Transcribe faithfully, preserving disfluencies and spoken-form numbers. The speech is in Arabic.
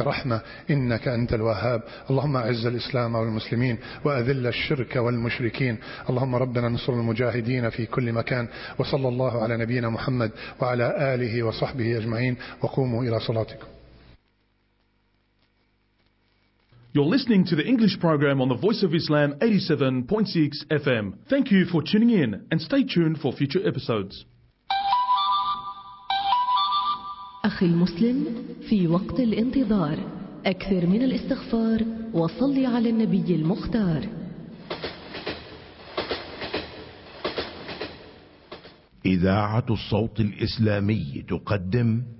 رحمة إنك أنت الوهاب. اللهم أعز الإسلام والمسلمين وأذل الشرك والمشركين. اللهم ربنا انصر المجاهدين في كل مكان. وصلى الله على نبينا محمد وعلى آله وصحبه أجمعين. وقوموا إلى صلاتكم. You're listening to the English program on the Voice of Islam eighty-seven point six F M. Thank you for tuning in and stay tuned for future episodes. أخي المسلم، في وقت الانتظار أكثر من الاستغفار وصل على النبي المختار. إذاعة الصوت الإسلامي تقدم